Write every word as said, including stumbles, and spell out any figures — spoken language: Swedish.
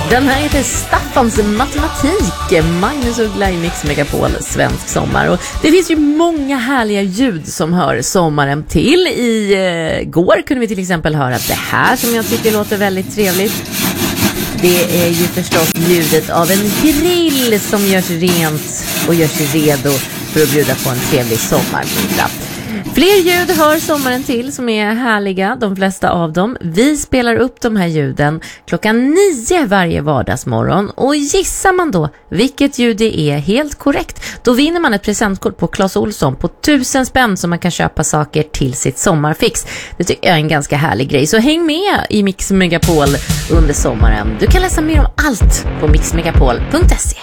Den här heter Staffans matematik. Magnus Uggla i Mix Megapol, svensk sommar. Och det finns ju många härliga ljud som hör sommaren till. I eh, går kunde vi till exempel höra det här som jag tycker låter väldigt trevligt. Det är ju förstås ljudet av en grill som görs rent och gör sig redo för att bjuda på en trevlig sommarmiddag. Fler ljud hör sommaren till som är härliga, de flesta av dem. Vi spelar upp de här ljuden klockan nio varje vardagsmorgon. Och gissar man då vilket ljud det är helt korrekt, då vinner man ett presentkort på Clas Ohlson på tusen spänn som man kan köpa saker till sitt sommarfix. Det tycker jag är en ganska härlig grej. Så häng med i Mix Megapol under sommaren. Du kan läsa mer om allt på mix megapol punkt se.